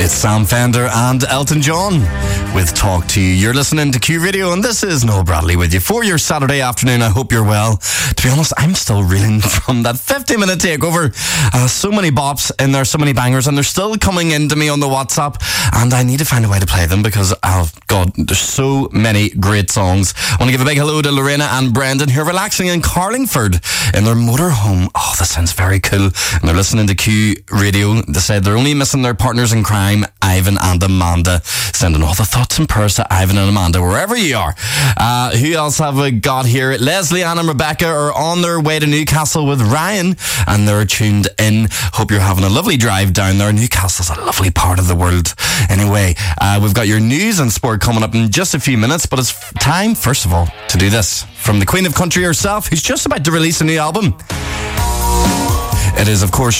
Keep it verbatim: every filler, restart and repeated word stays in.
It's Sam Fender and Elton John with Talk to You. You're listening to Q Radio and this is Noel Bradley with you for your Saturday afternoon. I hope you're well. To be honest, I'm still reeling from that fifty minute takeover. Uh, so many bops in there, so many bangers, and they're still coming into me on the WhatsApp, and I need to find a way to play them because, oh God, there's so many great songs. I want to give a big hello to Lorena and Brendan, who are relaxing in Carlingford in their motorhome. Oh, that sounds very cool. And they're listening to Q Radio. They said they're only missing their partners in crime, Ivan and Amanda. Sending all the thoughts and prayers to Ivan and Amanda, wherever you are. Uh, who else have we got here? Leslie, Ann and Rebecca are on their way to Newcastle with Ryan, and they're tuned in. Hope you're having a lovely drive down there. Newcastle's a lovely part of the world. Anyway, uh, we've got your news and sport coming up in just a few minutes, but it's time, first of all, to do this. From the Queen of Country herself, who's just about to release a new album. It is, of course,